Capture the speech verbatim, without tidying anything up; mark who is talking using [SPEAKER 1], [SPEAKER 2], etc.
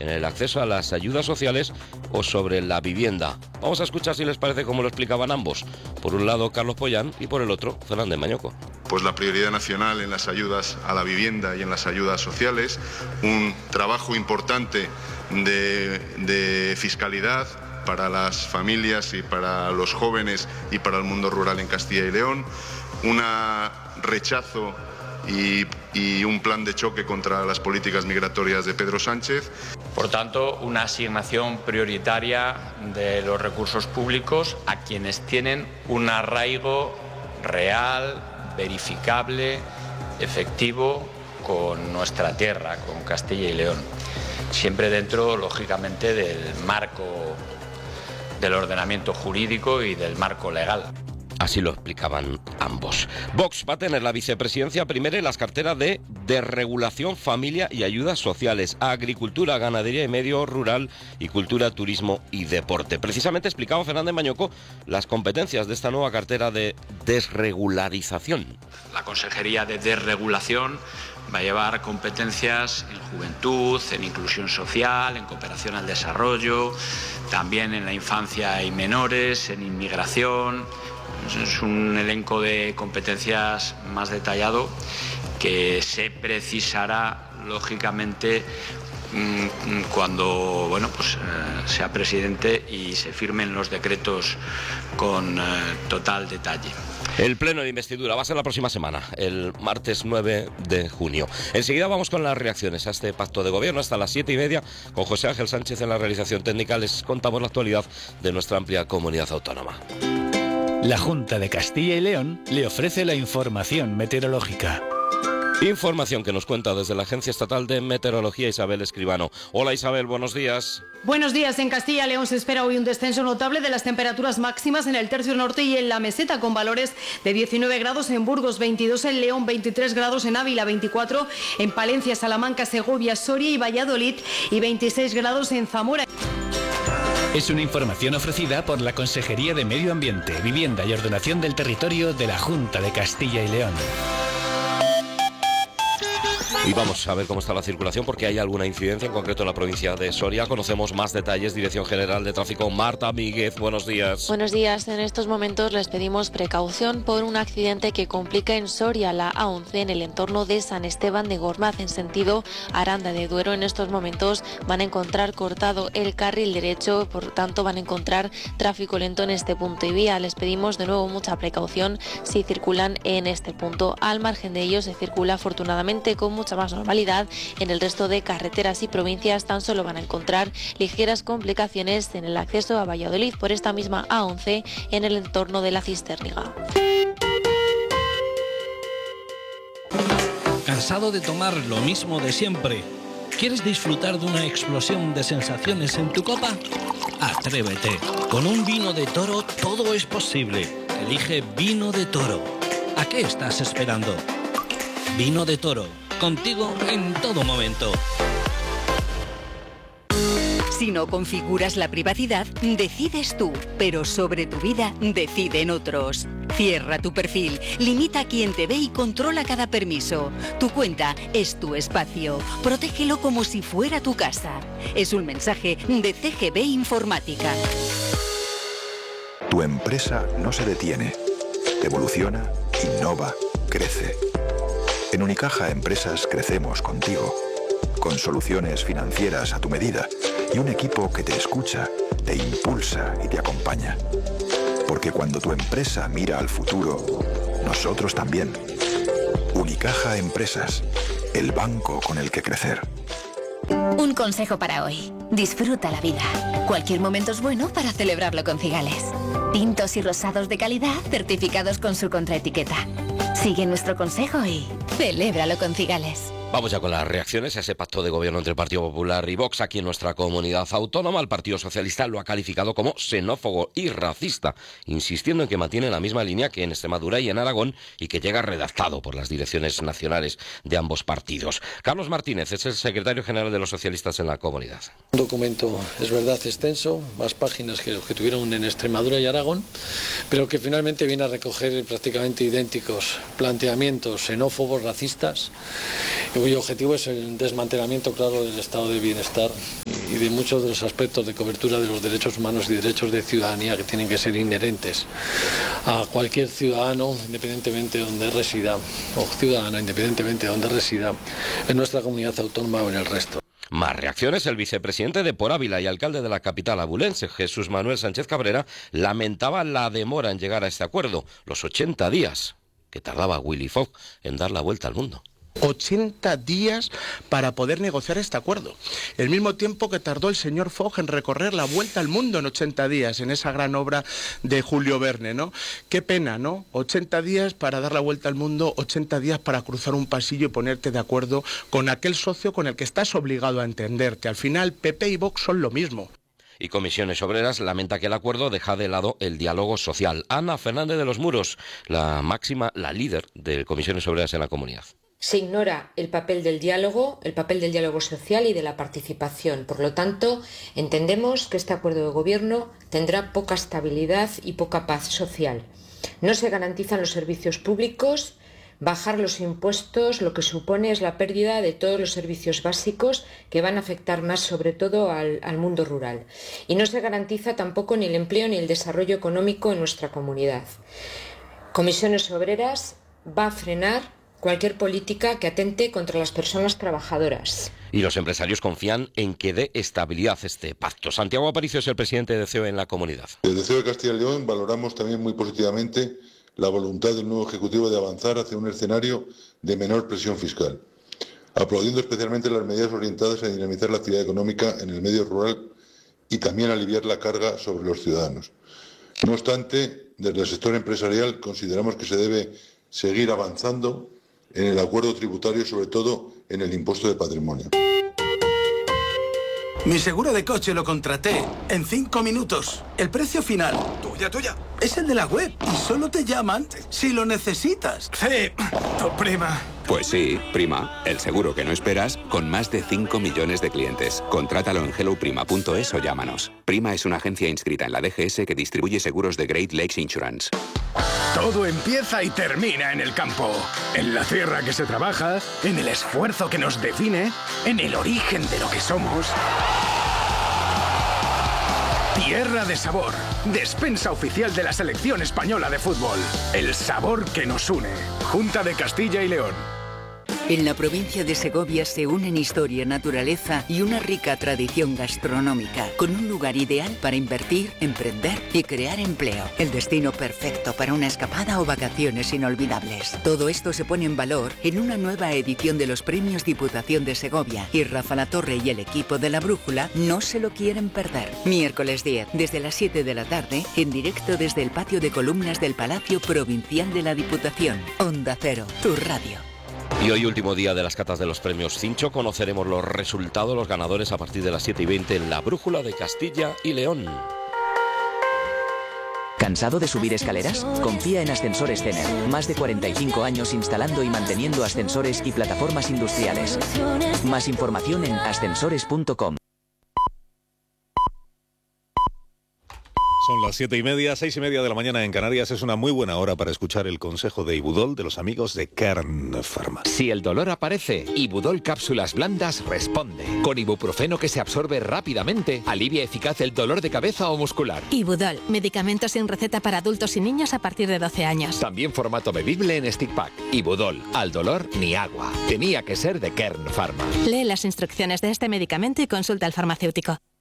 [SPEAKER 1] en el acceso a las ayudas sociales o sobre la vivienda. Vamos a escuchar si les parece cómo lo explicaban ambos. Por un lado Carlos Pollán y por el otro Fernández Mañoco.
[SPEAKER 2] Pues la prioridad nacional en las ayudas a la vivienda y en las ayudas sociales, un trabajo importante de, de fiscalidad para las familias y para los jóvenes y para el mundo rural en Castilla y León, un rechazo y, y un plan de choque contra las políticas migratorias de Pedro Sánchez.
[SPEAKER 3] Por tanto, una asignación prioritaria de los recursos públicos a quienes tienen un arraigo real, verificable, efectivo con nuestra tierra, con Castilla y León. Siempre dentro, lógicamente, del marco del ordenamiento jurídico y del marco legal.
[SPEAKER 1] Así lo explicaban ambos. Vox va a tener la vicepresidencia primera y las carteras de Desregulación, Familia y Ayudas Sociales, Agricultura, Ganadería y Medio Rural y Cultura, Turismo y Deporte. Precisamente explicaba Fernández Mañoco las competencias de esta nueva cartera de desregularización.
[SPEAKER 3] La Consejería de Desregulación va a llevar competencias en juventud, en inclusión social, en cooperación al desarrollo, también en la infancia y menores, en inmigración. Es un elenco de competencias más detallado que se precisará, lógicamente, cuando bueno, pues, eh, sea presidente y se firmen los decretos con eh, total detalle.
[SPEAKER 1] El pleno de investidura va a ser la próxima semana, el martes nueve de junio. Enseguida vamos con las reacciones a este pacto de gobierno hasta las siete y media. Con José Ángel Sánchez en la realización técnica les contamos la actualidad de nuestra amplia comunidad autónoma.
[SPEAKER 4] La Junta de Castilla y León le ofrece la información meteorológica.
[SPEAKER 1] Información que nos cuenta desde la Agencia Estatal de Meteorología Isabel Escribano. Hola Isabel, buenos días.
[SPEAKER 5] Buenos días. En Castilla y León se espera hoy un descenso notable de las temperaturas máximas en el tercio norte y en la meseta, con valores de diecinueve grados en Burgos, veintidós en León, veintitrés grados en Ávila, veinticuatro en Palencia, Salamanca, Segovia, Soria y Valladolid y veintiséis grados en Zamora.
[SPEAKER 4] Es una información ofrecida por la Consejería de Medio Ambiente, Vivienda y Ordenación del Territorio de la Junta de Castilla y León.
[SPEAKER 1] Y vamos a ver cómo está la circulación, porque hay alguna incidencia, en concreto en la provincia de Soria. Conocemos más detalles. Dirección General de Tráfico, Marta Míguez, buenos días.
[SPEAKER 6] Buenos días. En estos momentos les pedimos precaución por un accidente que complica en Soria la A once en el entorno de San Esteban de Gormaz, en sentido Aranda de Duero. En estos momentos van a encontrar cortado el carril derecho, por tanto van a encontrar tráfico lento en este punto y vía. Les pedimos de nuevo mucha precaución si circulan en este punto. Al margen de ello se circula afortunadamente con mucha más normalidad. En el resto de carreteras y provincias tan solo van a encontrar ligeras complicaciones en el acceso a Valladolid por esta misma A once en el entorno de la Cisterniga.
[SPEAKER 7] ¿Cansado de tomar lo mismo de siempre? ¿Quieres disfrutar de una explosión de sensaciones en tu copa? Atrévete. Con un vino de Toro todo es posible. Elige Vino de Toro. ¿A qué estás esperando? Vino de Toro. Contigo en todo momento.
[SPEAKER 8] Si no configuras la privacidad, decides tú, pero sobre tu vida deciden otros. Cierra tu perfil, limita a quien te ve y controla cada permiso. Tu cuenta es tu espacio. Protégelo como si fuera tu casa. Es un mensaje de C G B Informática.
[SPEAKER 9] Tu empresa no se detiene. Evoluciona, innova, crece. En Unicaja Empresas crecemos contigo, con soluciones financieras a tu medida y un equipo que te escucha, te impulsa y te acompaña. Porque cuando tu empresa mira al futuro, nosotros también. Unicaja Empresas, el banco con el que crecer.
[SPEAKER 10] Un consejo para hoy. Disfruta la vida. Cualquier momento es bueno para celebrarlo con Cigales. Tintos y rosados de calidad certificados con su contraetiqueta. Sigue nuestro consejo y celébralo con Cigales.
[SPEAKER 1] Vamos ya con las reacciones a ese pacto de gobierno entre el Partido Popular y Vox aquí en nuestra comunidad autónoma. El Partido Socialista lo ha calificado como xenófobo y racista, insistiendo en que mantiene la misma línea que en Extremadura y en Aragón y que llega redactado por las direcciones nacionales de ambos partidos. Carlos Martínez es el secretario general de los socialistas en la comunidad.
[SPEAKER 11] Un documento, es verdad, extenso, más páginas que los que tuvieron en Extremadura y Aragón, pero que finalmente viene a recoger prácticamente idénticos planteamientos xenófobos, racistas, cuyo objetivo es el desmantelamiento, claro, del estado de bienestar y de muchos de los aspectos de cobertura de los derechos humanos y derechos de ciudadanía que tienen que ser inherentes a cualquier ciudadano, independientemente de donde resida, o ciudadana, independientemente de donde resida, en nuestra comunidad autónoma o en el resto.
[SPEAKER 1] Más reacciones. El vicepresidente de Por Ávila y alcalde de la capital abulense, Jesús Manuel Sánchez Cabrera, lamentaba la demora en llegar a este acuerdo, los ochenta días que tardaba Willy Fogg en dar la vuelta al mundo.
[SPEAKER 12] ochenta días para poder negociar este acuerdo. El mismo tiempo que tardó el señor Fogg en recorrer la vuelta al mundo en ochenta días, en esa gran obra de Julio Verne, ¿no? Qué pena, ¿no? ochenta días para dar la vuelta al mundo, ochenta días para cruzar un pasillo y ponerte de acuerdo con aquel socio con el que estás obligado a entenderte. Al final, P P y Vox son lo mismo.
[SPEAKER 1] Y Comisiones Obreras lamenta que el acuerdo deja de lado el diálogo social. Ana Fernández de los Muros, la máxima, la líder de Comisiones Obreras en la comunidad.
[SPEAKER 13] Se ignora el papel del diálogo, el papel del diálogo social y de la participación. Por lo tanto, entendemos que este acuerdo de gobierno tendrá poca estabilidad y poca paz social. No se garantizan los servicios públicos, bajar los impuestos lo que supone es la pérdida de todos los servicios básicos que van a afectar más sobre todo al, al mundo rural. Y no se garantiza tampoco ni el empleo ni el desarrollo económico en nuestra comunidad. Comisiones Obreras va a frenar cualquier política que atente contra las personas trabajadoras.
[SPEAKER 1] Y los empresarios confían en que dé estabilidad este pacto. Santiago Aparicio es el presidente de C E O en la comunidad.
[SPEAKER 14] Desde C E O de Castilla y León valoramos también muy positivamente la voluntad del nuevo Ejecutivo de avanzar hacia un escenario de menor presión fiscal, aplaudiendo especialmente las medidas orientadas a dinamizar la actividad económica en el medio rural y también aliviar la carga sobre los ciudadanos. No obstante, desde el sector empresarial consideramos que se debe seguir avanzando en el acuerdo tributario, sobre todo en el impuesto de patrimonio.
[SPEAKER 15] Mi seguro de coche lo contraté en cinco minutos. El precio final, tuya, tuya, es el de la web y solo te llaman si lo necesitas. Sí, tu prima.
[SPEAKER 16] Pues sí, Prima, el seguro que no esperas con más de cinco millones de clientes. Contrátalo en hello prima punto es o llámanos. Prima es una agencia inscrita en la D G S que distribuye seguros de Great Lakes Insurance.
[SPEAKER 17] Todo empieza y termina en el campo, en la tierra que se trabaja, en el esfuerzo que nos define, en el origen de lo que somos. Tierra de sabor, despensa oficial de la selección española de fútbol. El sabor que nos une. Junta de Castilla y León.
[SPEAKER 8] En la provincia de Segovia se unen historia, naturaleza y una rica tradición gastronómica, con un lugar ideal para invertir, emprender y crear empleo. El destino perfecto para una escapada o vacaciones inolvidables. Todo esto se pone en valor en una nueva edición de los Premios Diputación de Segovia, y Rafa Latorre y el equipo de La Brújula no se lo quieren perder. Miércoles diez, desde las siete de la tarde, en directo desde el patio de columnas del Palacio Provincial de la Diputación. Onda Cero, tu radio.
[SPEAKER 1] Y hoy, último día de las catas de los premios Cincho, conoceremos los resultados, los ganadores a partir de las siete y veinte en La Brújula de Castilla y León.
[SPEAKER 18] ¿Cansado de subir escaleras? Confía en Ascensores Cener. Más de cuarenta y cinco años instalando y manteniendo ascensores y plataformas industriales. Más información en ascensores punto com.
[SPEAKER 19] Son las siete y media, seis y media de la mañana en Canarias. Es una muy buena hora para escuchar el consejo de Ibudol de los amigos de Kern Pharma.
[SPEAKER 20] Si el dolor aparece, Ibudol Cápsulas Blandas responde. Con ibuprofeno que se absorbe rápidamente, alivia eficaz el dolor de cabeza o muscular.
[SPEAKER 21] Ibudol, medicamento sin receta para adultos y niños a partir de doce años.
[SPEAKER 20] También formato bebible en stick pack. Ibudol, al dolor ni agua. Tenía que ser de Kern Pharma.
[SPEAKER 21] Lee las instrucciones de este medicamento y consulta al farmacéutico.